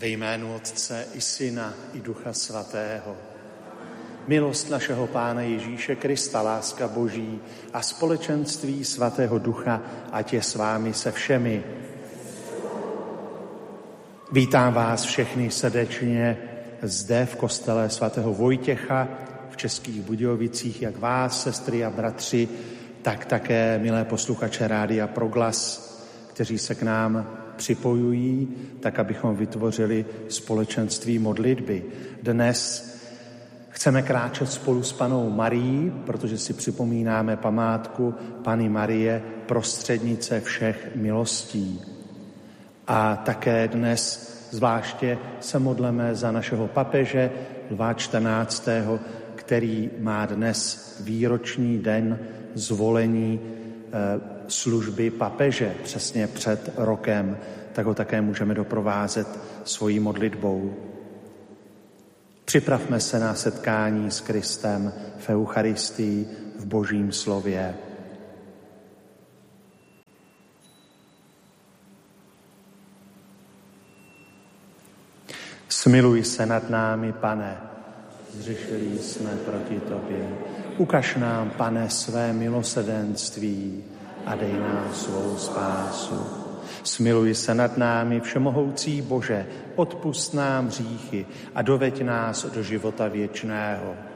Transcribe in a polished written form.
Ve jménu Otce i Syna i Ducha Svatého. Milost našeho Pána Ježíše Krista, láska Boží a společenství Svatého Ducha, ať je s vámi se všemi. Vítám vás všechny srdečně zde v kostele svatého Vojtěcha v Českých Budějovicích, jak vás, sestry a bratři, tak také milé posluchače Rádia Proglas, kteří se k nám připojují, tak abychom vytvořili společenství modlitby. Dnes chceme kráčet spolu s Pannou Marií, protože si připomínáme památku Panny Marie, prostřednice všech milostí. A také dnes zvláště se modleme za našeho papeže Lva XIV., který má dnes výroční den zvolení služby papeže přesně před rokem, tak ho také můžeme doprovázet svojí modlitbou. Připravme se na setkání s Kristem v Eucharistii, v Božím slově. Smiluj se nad námi, Pane, zřešili jsme proti tobě. Ukaž nám, Pane, své milosrdenství a dej nám svou spásu. Smiluj se nad námi, všemohoucí Bože, odpusť nám hříchy a doveď nás do života věčného.